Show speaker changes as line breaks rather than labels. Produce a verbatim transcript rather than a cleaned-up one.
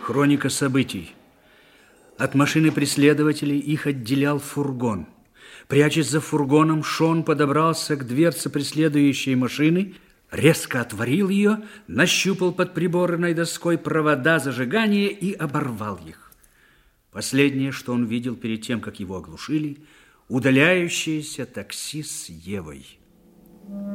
Хроника событий. От машины преследователей их отделял фургон. Прячась за фургоном, Шон подобрался к дверце преследующей машины, резко отворил ее, нащупал под приборной доской провода зажигания и оборвал их. Последнее, что он видел перед тем, как его оглушили, удаляющееся такси с Евой.